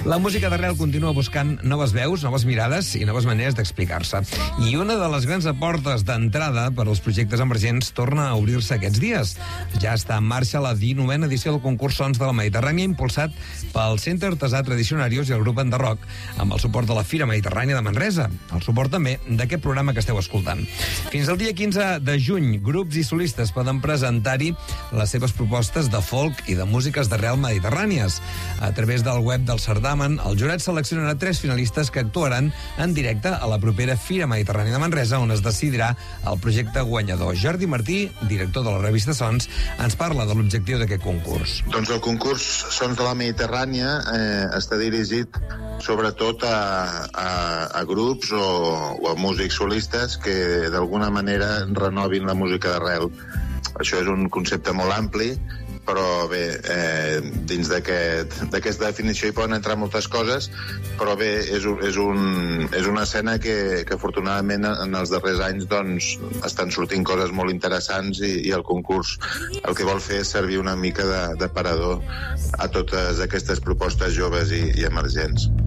La música d'arrel continua buscant noves veus, noves mirades i noves maneres d'explicar-se. I una de les grans portes d'entrada per als projectes emergents torna a obrir-se aquests dies. Ja està en marxa la 19a edició del concurs Sons de la Mediterrània, impulsat pel Centre Artesà Tradicionarios i el grup Enderroc, amb el suport de la Fira Mediterrània de Manresa, el suport també d'aquest programa que esteu escoltant. Fins al dia 15 de juny, grups i solistes poden presentar-hi les seves propostes de folk i de músiques d'arrel mediterrànies. A través del web del certamen, el jurat seleccionarà 3 finalistes que actuaran en directe a la propera Fira Mediterrània de Manresa, on es decidirà el projecte guanyador. Jordi Martí, director de la revista Sons, ens parla de l'objectiu d'aquest concurs. Doncs el concurs Sons de la Mediterrània està dirigit sobretot a grups o a músics solistes que d'alguna manera renovin la música d'arrel. Això és un concepte molt ampli, però bé, dins d'aquesta definició hi poden entrar moltes coses, però bé, és una escena que afortunadament en els darrers anys doncs, estan sortint coses molt interessants i el concurs el que vol fer és servir una mica de parador a totes aquestes propostes joves i emergents.